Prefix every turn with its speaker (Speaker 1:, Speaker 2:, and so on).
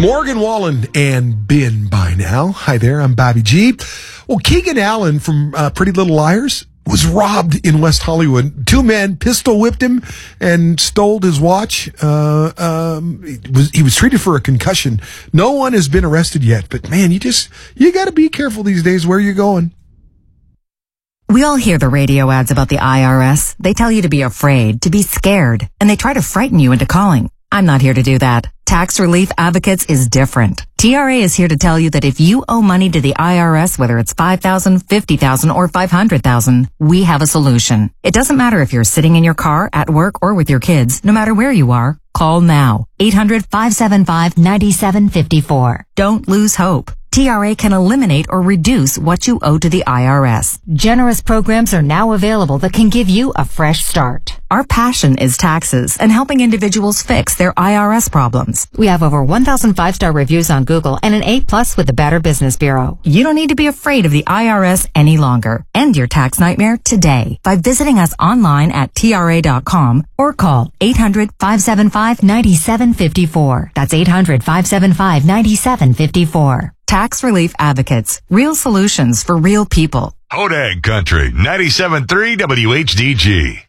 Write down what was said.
Speaker 1: Morgan Wallen and Been by now. Hi there, I'm Bobby G. Well, Keegan Allen from Pretty Little Liars was robbed in West Hollywood. Two men pistol whipped him and stole his watch. He was treated for a concussion. No one has been arrested yet, but man, you got to be careful these days where you're going.
Speaker 2: We all hear the radio ads about the IRS. They tell you to be afraid, to be scared, and they try to frighten you into calling. I'm not here to do that. Tax Relief Advocates is different. TRA is here to tell you that if you owe money to the IRS, whether it's $5,000, $50,000, or $500,000, we have a solution. It doesn't matter if you're sitting in your car, at work, or with your kids. No matter where you are, call now. 800-575-9754. Don't lose hope. TRA can eliminate or reduce what you owe to the IRS. Generous programs are now available that can give you a fresh start. Our passion is taxes and helping individuals fix their IRS problems. We have over 1,000 5-star reviews on Google and an A+ with the Better Business Bureau. You don't need to be afraid of the IRS any longer. End your tax nightmare today by visiting us online at TRA.com or call 800-575-9754. That's 800-575-9754. Tax Relief Advocates. Real solutions for real people.
Speaker 3: Hodag Country, 97.3 WHDG.